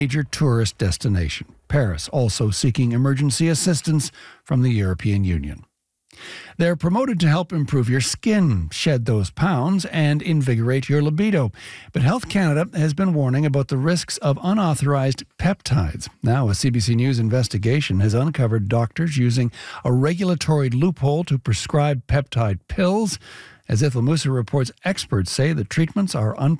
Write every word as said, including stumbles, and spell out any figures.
major tourist destination. Paris also seeking emergency assistance from the European Union. They're promoted to help improve your skin, shed those pounds, and invigorate your libido. But Health Canada has been warning about the risks of unauthorized peptides. Now, a C B C News investigation has uncovered doctors using a regulatory loophole to prescribe peptide pills. As Ethel Musa reports, experts say the treatments are